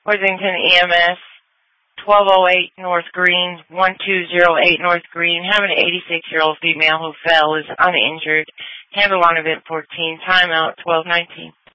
Worthington EMS, 1208 North Green, 1208 North Green. Have an 86-year-old female who fell is uninjured. Handle on event 14. Time out 12:19.